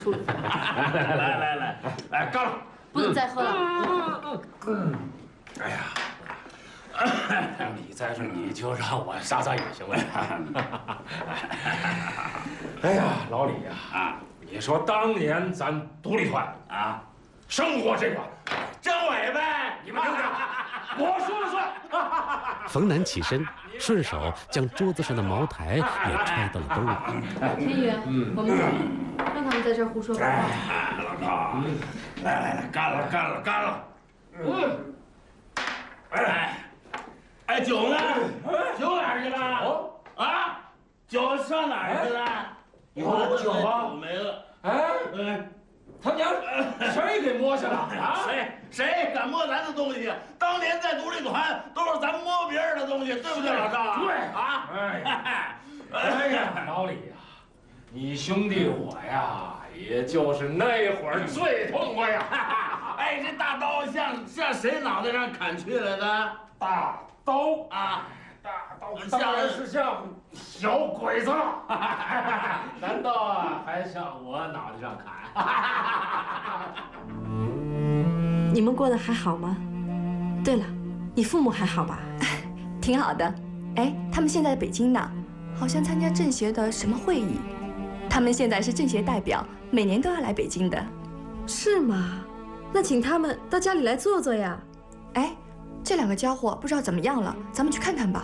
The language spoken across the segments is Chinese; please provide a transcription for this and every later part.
出来。 来，干了！ 不能再喝了。 哎呀，你在这你就让我撒撒野行不行？哎呀，老李呀，你说当年咱独立团啊，生活这块，政委呗，你们听着，我说了算。 冯楠起身，顺手将桌子上的茅台也揣到了兜里。 天宇，我们走，让他们在这儿胡说八道。 老赵，来，干了！哎，酒呢？酒哪儿去了？啊，酒上哪儿去了？ 有酒啊？ 没了。 哎，他娘谁给摸去了啊？ 谁敢摸咱的东西？当年在独立团都是咱摸别人的东西，对不对，老赵？ 对啊。 哎呀，老李呀，你兄弟我呀，也就是那会儿最痛快呀。 哎，这大刀向谁脑袋上砍去来的？ 大刀啊！ 大刀当然是像小鬼子了，难道还向我脑袋上砍？ 你们过得还好吗？对了，你父母还好吧？ 挺好的。哎，他们现在在北京呢，好像参加政协的什么会议。他们现在是政协代表，每年都要来北京的。 是吗？那请他们到家里来坐坐呀。 哎，这两个家伙不知道怎么样了，咱们去看看吧。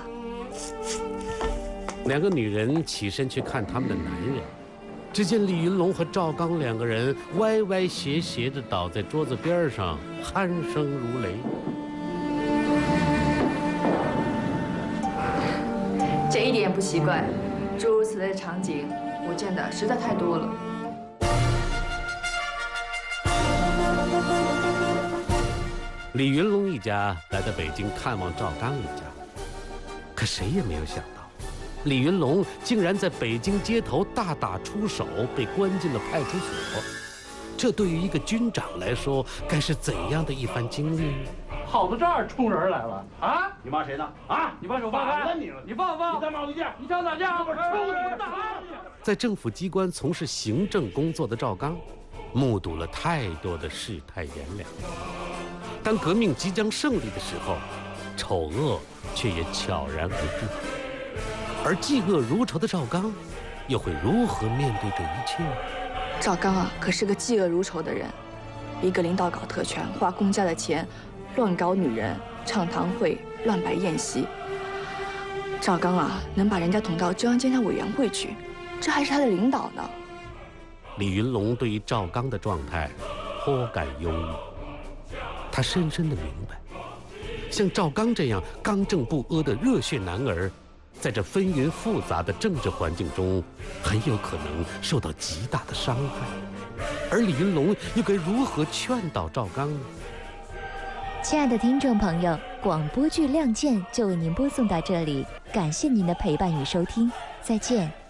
两个女人起身去看他们的男人，只见李云龙和赵刚两个人歪歪斜斜地倒在桌子边上，鼾声如雷。 这一点也不奇怪，诸如此类的场景，我见的实在太多了。 李云龙一家来到北京看望赵刚一家，可谁也没有想到，李云龙竟然在北京街头大打出手，被关进了派出所。这对于一个军长来说，该是怎样的一番经历呢？ 跑到这儿冲人来了啊！ 你骂谁呢？啊！ 你把手放开！你放！ 你再骂我一遍！ 你想打架？我抽你！ 在政府机关从事行政工作的赵刚，目睹了太多的世态炎凉。当革命即将胜利的时候，丑恶却也悄然而至。而嫉恶如仇的赵刚，又会如何面对这一切呢？ 赵刚啊，可是个嫉恶如仇的人，一个领导搞特权，花公家的钱，乱搞女人，唱堂会，乱摆宴席。赵刚啊，能把人家捅到中央监察委员会去，这还是他的领导呢。 李云龙对于赵刚的状态颇感忧郁。他深深地明白，像赵刚这样刚正不阿的热血男儿，在这纷纭复杂的政治环境中，很有可能受到极大的伤害。而李云龙又该如何劝导赵刚呢？ 亲爱的听众朋友，广播剧《亮剑》就为您播送到这里，感谢您的陪伴与收听，再见。